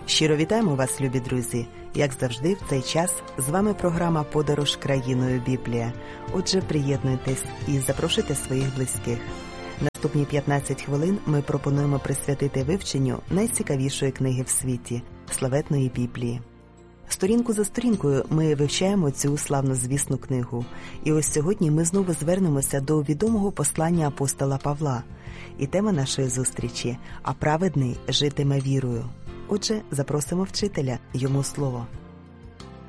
Щиро вітаємо вас, любі друзі! Як завжди, в цей час з вами програма «Подорож країною Біблія». Отже, приєднуйтесь і запрошуйте своїх близьких. Наступні 15 хвилин ми пропонуємо присвятити вивченню найцікавішої книги в світі – славетної Біблії. Сторінку за сторінкою ми вивчаємо цю славнозвісну книгу. І ось сьогодні ми знову звернемося до відомого послання апостола Павла. І тема нашої зустрічі – «А праведний житиме вірою». Отже, запросимо вчителя, йому слово.